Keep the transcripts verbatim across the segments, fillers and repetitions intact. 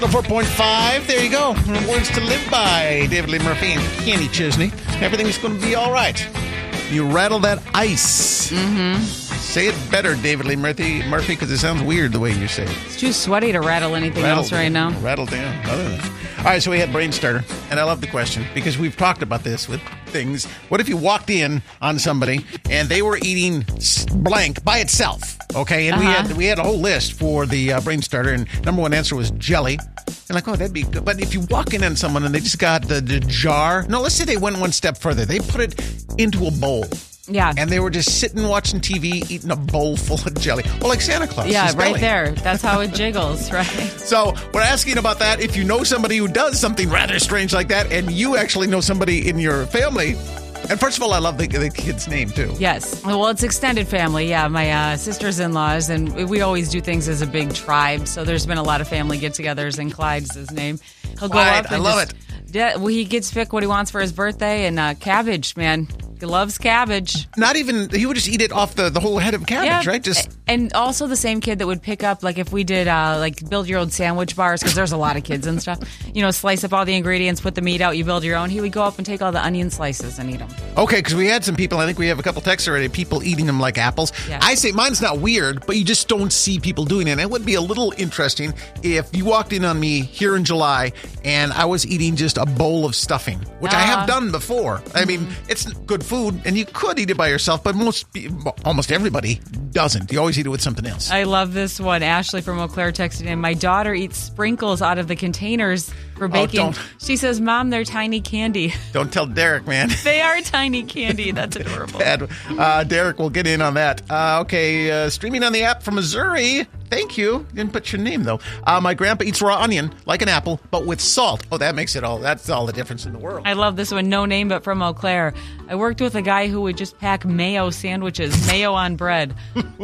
four point five, there you go. Words to live by. David Lee Murphy and Kenny Chesney. Everything's going to be all right. You rattle that ice. Mm-hmm. Say it better, David Lee Murphy, Murphy, because it sounds weird the way you say it. It's too sweaty to rattle anything rattle else down, right now. Rattle down. Other than that. All right, so we had Brain Starter, and I love the question because we've talked about this with things. What if you walked in on somebody and they were eating blank by itself? Okay, and uh-huh. we had we had a whole list for the uh, Brain Starter, and number one answer was jelly. And like, oh, that'd be good. But if you walk in on someone and they just got the, the jar, no, let's say they went one step further. They put it into a bowl. Yeah. And they were just sitting watching T V, eating a bowl full of jelly. Well, like Santa Claus. Yeah, right belly. there. That's how it jiggles, right? So we're asking about that. If you know somebody who does something rather strange like that, and you actually know somebody in your family. And first of all, I love the, the kid's name, too. Yes. Well, it's extended family. Yeah, my uh, sisters-in-laws, and we always do things as a big tribe. So there's been a lot of family get-togethers, and Clyde's his name. He'll go Clyde, up and I love just, it. Yeah, well, he gets pick what he wants for his birthday, and uh, cabbage, man. He loves cabbage. Not even, he would just eat it off the, the whole head of cabbage, yeah. right? Just And also the same kid that would pick up, like if we did uh, like build your own sandwich bars, because there's a lot of kids and stuff, you know, slice up all the ingredients, put the meat out, you build your own. He would go up and take all the onion slices and eat them. Okay, because we had some people, I think we have a couple texts already, people eating them like apples. Yeah. I say mine's not weird, but you just don't see people doing it. And it would be a little interesting if you walked in on me here in July and I was eating just a bowl of stuffing, which uh, I have done before. Mm-hmm. I mean, it's good food, and you could eat it by yourself, but most, almost everybody doesn't. You always eat it with something else. I love this one. Ashley from Eau Claire texted in, my daughter eats sprinkles out of the containers for baking. Oh, don't. She says, Mom, they're tiny candy. Don't tell Derek, man. They are tiny candy. That's adorable. Bad. Uh, Derek will get in on that. Uh, okay, uh, streaming on the app from Missouri. Thank you. Didn't put your name, though. Uh, my grandpa eats raw onion like an apple, but with salt. Oh, that makes it all, that's all the difference in the world. I love this one. No name, but from Eau Claire. I worked with a guy who would just pack mayo sandwiches, mayo on bread.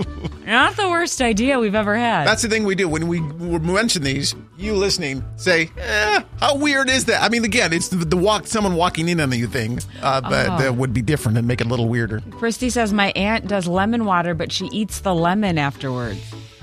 Not the worst idea we've ever had. That's the thing we do. When we mention these, you listening say, eh, how weird is that? I mean, again, it's the, the walk, someone walking in on you thing uh, that, oh. that would be different and make it a little weirder. Christy says, my aunt does lemon water, but she eats the lemon afterwards.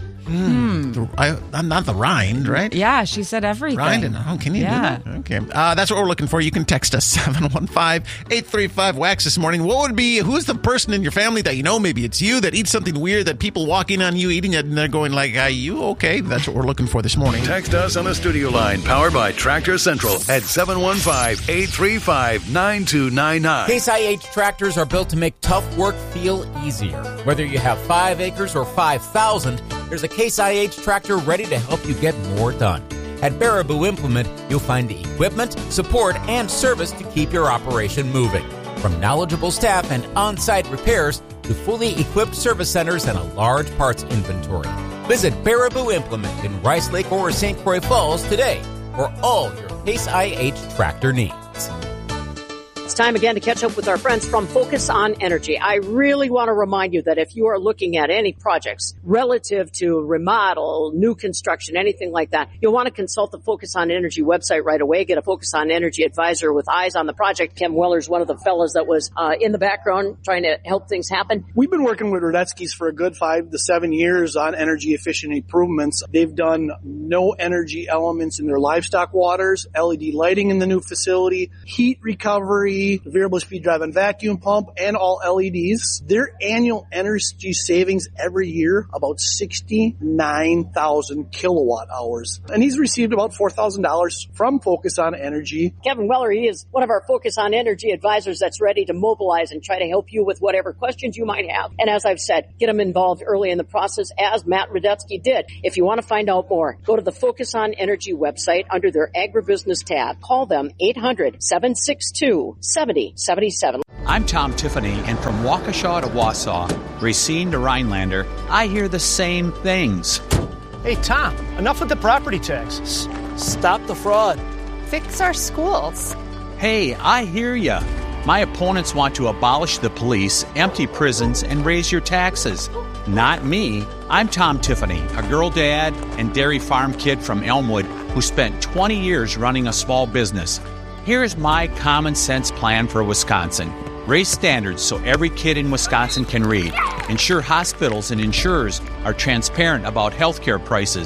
Mm. The, I, I'm not the rind, right? Yeah, she said everything. Rind and oh, can you yeah. do that? Okay, uh, that's what we're looking for. You can text us seven one five, eight three five, W A X this morning. What would be? Who's the person in your family that you know? Maybe it's you that eats something weird that people walk in on you eating it and they're going like, "Are you okay?" That's what we're looking for this morning. Text us on the studio line, powered by Tractor Central at seven one five, eight three five, nine two nine nine. Case I H tractors are built to make tough work feel easier. Whether you have five acres or five thousand, there's a Case I H tractor ready to help you get more done. At Baraboo Implement, you'll find the equipment, support, and service to keep your operation moving. From knowledgeable staff and on-site repairs to fully equipped service centers and a large parts inventory. Visit Baraboo Implement in Rice Lake or Saint Croix Falls today for all your Case I H tractor needs. It's time again to catch up with our friends from Focus on Energy. I really want to remind you that if you are looking at any projects relative to remodel, new construction, anything like that, you'll want to consult the Focus on Energy website right away. Get a Focus on Energy advisor with eyes on the project. Kim Weller's one of the fellas that was uh, in the background trying to help things happen. We've been working with Radetzky's for a good five to seven years on energy efficient improvements. They've done no energy elements in their livestock waters, L E D lighting in the new facility, heat recovery, variable speed drive and vacuum pump, and all L E Ds. Their annual energy savings every year, about sixty-nine thousand kilowatt hours. And he's received about four thousand dollars from Focus on Energy. Kevin Weller, he is one of our Focus on Energy advisors that's ready to mobilize and try to help you with whatever questions you might have. And as I've said, get them involved early in the process, as Matt Radetzky did. If you want to find out more, go to the Focus on Energy website under their agribusiness tab. Call them eight hundred, seven six two, seventy seventy-seven. I'm Tom Tiffany, and from Waukesha to Wausau, Racine to Rhinelander, I hear the same things. Hey, Tom, enough with the property taxes. Stop the fraud. Fix our schools. Hey, I hear ya. My opponents want to abolish the police, empty prisons, and raise your taxes. Not me. I'm Tom Tiffany, a girl dad and dairy farm kid from Elmwood who spent twenty years running a small business. Here's my common sense plan for Wisconsin. Raise standards so every kid in Wisconsin can read. Ensure hospitals and insurers are transparent about health care prices.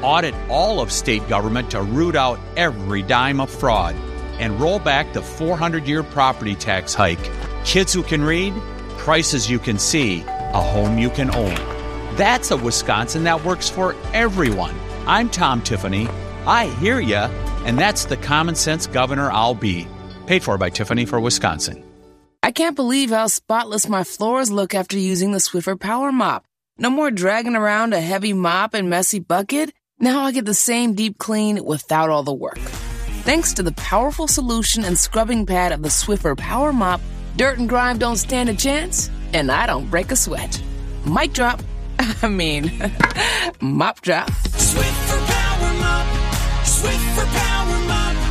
audit all of state government to root out every dime of fraud, and roll back the four hundred year property tax hike. Kids who can read, prices you can see, a home you can own. That's a Wisconsin that works for everyone. I'm Tom Tiffany. I hear ya, and that's the common sense governor I'll be. Paid for by Tiffany for Wisconsin. I can't believe how spotless my floors look after using the Swiffer Power Mop. No more dragging around a heavy mop and messy bucket. Now I get the same deep clean without all the work. Thanks to the powerful solution and scrubbing pad of the Swiffer Power Mop, dirt and grime don't stand a chance, and I don't break a sweat. Mic drop. I mean, mop drop. Swiffer Power Mop. Swiffer Power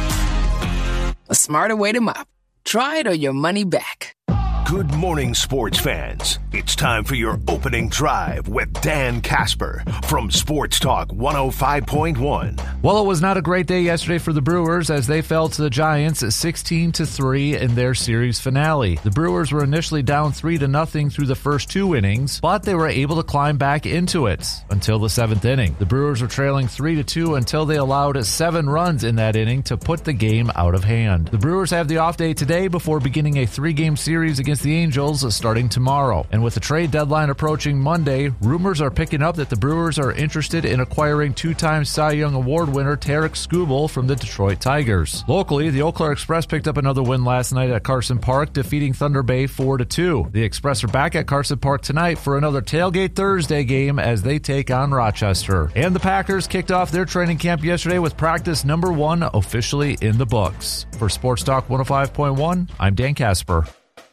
Mop. A smarter way to mop. Try it or your money back. Good morning, sports fans. It's time for your opening drive with Dan Casper from Sports Talk one oh five point one. Well, it was not a great day yesterday for the Brewers as they fell to the Giants at sixteen to three in their series finale. The Brewers were initially down three to nothing through the first two innings, but they were able to climb back into it until the seventh inning. The Brewers were trailing three to two until they allowed seven runs in that inning to put the game out of hand. The Brewers have the off day today before beginning a three-game series against the Angels starting tomorrow. And with the trade deadline approaching Monday, rumors are picking up that the Brewers are interested in acquiring two-time Cy Young Award winner Tarek Skubal from the Detroit Tigers. Locally, the Eau Claire Express picked up another win last night at Carson Park, defeating Thunder Bay four to two. The Express are back at Carson Park tonight for another Tailgate Thursday game as they take on Rochester. And the Packers kicked off their training camp yesterday with practice number one officially in the books. For Sports Talk one oh five point one, I'm Dan Casper.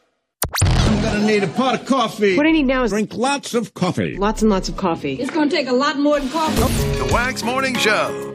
I'm going to need a pot of coffee. What I need now is drink lots of coffee. Lots and lots of coffee. It's going to take a lot more than coffee. The Wax Morning Show